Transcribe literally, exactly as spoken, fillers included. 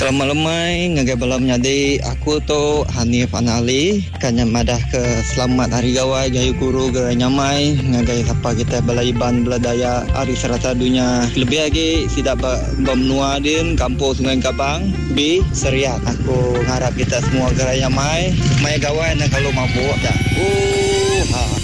Selamat lemai ngagai balam nyadi aku tu Hanif Anali kanya madah ke selamat hari gawai gayu guru ge nyamai ngagai siapa kita balaiban beladaya hari serata dunia lebih lagi sidak bermenua din kampung Sungai Kabang B Seriat. Aku ngarap kita semua gerai nyamai mai gawai nak kalau mampu dah. Uh ha